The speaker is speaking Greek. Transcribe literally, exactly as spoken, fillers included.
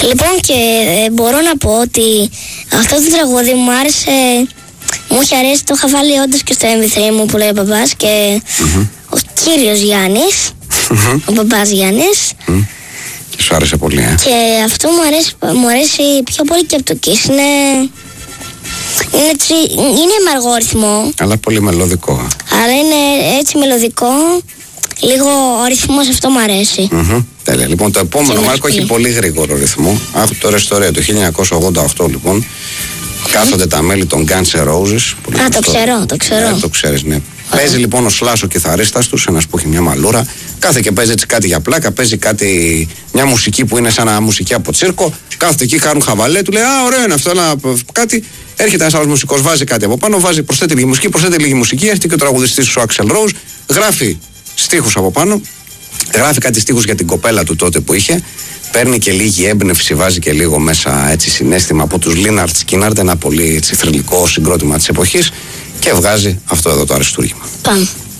Λοιπόν, και ε, μπορώ να πω ότι αυτό το τραγούδι μου άρεσε, μου είχε αρέσει, το είχα βάλει όντως και στο εμ βι θρι μου που λέει ο μπαμπάς και mm-hmm. ο κύριος Γιάννης, mm-hmm. ο μπαμπάς Γιάννης. Mm. Και σου άρεσε πολύ, ε? Και αυτό μου αρέσει, μου αρέσει πιο πολύ και από το Kiss, είναι... Είναι, έτσι, είναι με αργό ρυθμό. Αλλά πολύ μελωδικό. Αλλά είναι έτσι μελωδικό. Λίγο ο ρυθμός αυτό μου αρέσει. Mm-hmm. Τέλεια. Λοιπόν, το επόμενο Μάρκο έχει πολύ γρήγορο ρυθμό. Άκου το Restore το χίλια εννιακόσια ογδόντα οκτώ λοιπόν. Mm-hmm. Κάθονται τα μέλη των Guns N' Roses. Α, το ξέρω, το ξέρω. Ναι, το ξέρεις, ναι. Okay. Παίζει λοιπόν ο Σλάς ο κιθαρίστας τους, ένας που έχει μια μαλούρα. Κάθε και παίζει έτσι κάτι για πλάκα, παίζει κάτι, μια μουσική που είναι σαν να μουσική από τσίρκο. Κάθεται εκεί, κάνουν χαβαλέ, του λέει α, ωραίο είναι αυτό, ένα, κάτι. Έρχεται ένας άλλος μουσικός, βάζει κάτι από πάνω, βάζει, προσθέτει λίγη μουσική, προσθέτει λίγη μουσική. Έρχεται και ο τραγουδιστής ο Axl Rose, γράφει στίχους από πάνω, γράφει κάτι στίχους για την κοπέλα του τότε που είχε. Παίρνει και λίγη έμπνευση, βάζει και λίγο μέσα έτσι συναίσθημα από τους Lynyrd Skynyrd, ένα πολύ έτσι, θρυλικό συγκρότημα της εποχής και βγάζει αυτό εδώ το αριστούργημα. Πάμε.